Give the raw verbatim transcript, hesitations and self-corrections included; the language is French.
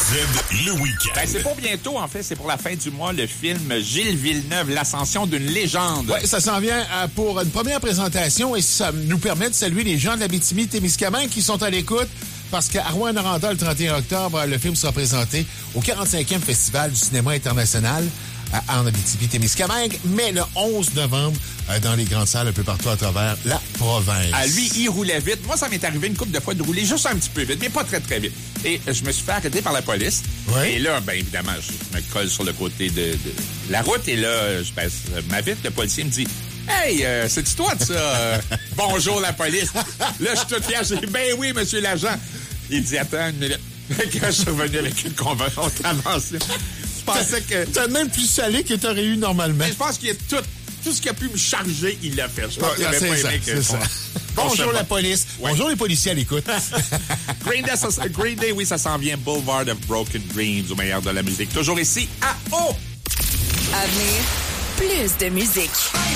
Z, le week-end. Ben, c'est pour bientôt, en fait. C'est pour la fin du mois, le film Gilles Villeneuve, l'ascension d'une légende. Oui, ça s'en vient euh, pour une première présentation et ça nous permet de saluer les gens de l'Abitibi-Témiscamingue qui sont à l'écoute parce qu'à Rouyn-Noranda, le trente et un octobre, le film sera présenté au quarante-cinquième Festival du cinéma international en Abitibi-Témiscamingue, mais le onze novembre, dans les grandes salles un peu partout à travers la province. À lui, il roulait vite. Moi, ça m'est arrivé une couple de fois de rouler juste un petit peu vite, mais pas très, très vite. Et je me suis fait arrêter par la police. Oui. Et là, bien évidemment, je me colle sur le côté de, de la route et là, je passe ma vitre. Le policier me dit « Hey, euh, c'est-tu toi de ça? Euh, bonjour, la police. » Là, je suis tout fier. Je dis « Ben oui, monsieur l'agent. » Il dit « Attends une minute. » Quand je suis revenu avec une convention avancée. Je pensais que... T'as même plus salé que t'aurais eu normalement. Mais je pense qu'il y a tout... Tout ce qu'il a pu me charger, il l'a fait. Je pense ouais, qu'il avait c'est pas ça, aimé que... c'est ça. Bonjour la police. Ouais. Bonjour les policiers à l'écoute. Green Day, ça, Green Day, oui, ça s'en vient. Boulevard of Broken Dreams, au meilleur de la musique. Toujours ici, à O. À venir, plus de musique.